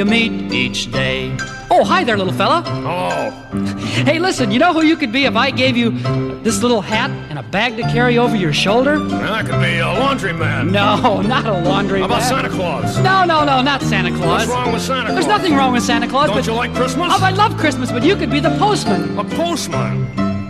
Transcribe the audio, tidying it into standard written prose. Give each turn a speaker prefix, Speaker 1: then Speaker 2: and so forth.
Speaker 1: meet each day. Oh, hi there, little fella.
Speaker 2: Oh.
Speaker 1: Hey, listen, you know who you could be if I gave you this little hat and a bag to carry over your shoulder?
Speaker 2: I could be a laundryman.
Speaker 1: No, not a laundry
Speaker 2: How about
Speaker 1: man.
Speaker 2: Santa Claus?
Speaker 1: No, not Santa Claus.
Speaker 2: What's wrong with Santa Claus?
Speaker 1: There's nothing wrong with Santa Claus.
Speaker 2: Don't you like Christmas?
Speaker 1: Oh, I love Christmas, but you could be the postman.
Speaker 2: A postman?